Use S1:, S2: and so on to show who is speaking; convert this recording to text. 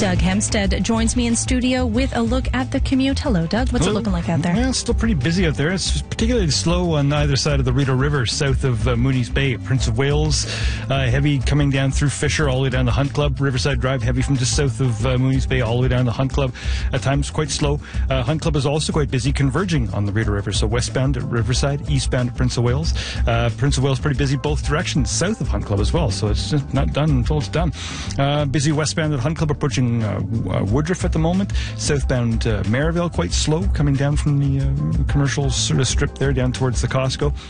S1: Doug Hempstead joins me in studio with a look at the commute. Hello, Doug. What's it looking like out there?
S2: Yeah, it's still pretty busy out there. It's particularly slow on either side of the Rideau River, south of Mooney's Bay. Prince of Wales, heavy coming down through Fisher all the way down to Hunt Club. Riverside Drive, heavy from just south of Mooney's Bay all the way down to Hunt Club. At times quite slow. Hunt Club is also quite busy, converging on the Rideau River. So westbound at Riverside, eastbound at Prince of Wales. Prince of Wales pretty busy both directions, south of Hunt Club as well. So it's just not done until it's done. Busy westbound at Hunt Club, approaching Woodruff at the moment. Southbound Maryville, quite slow, coming down from the commercial sort of strip there down towards the Costco.